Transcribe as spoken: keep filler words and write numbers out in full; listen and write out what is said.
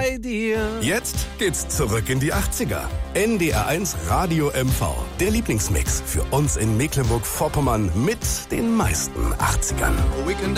bei dir. Jetzt geht's zurück in die achtziger. N D R eins Radio M V. Der Lieblingsmix für uns in Mecklenburg-Vorpommern mit den meisten achtzigern. We can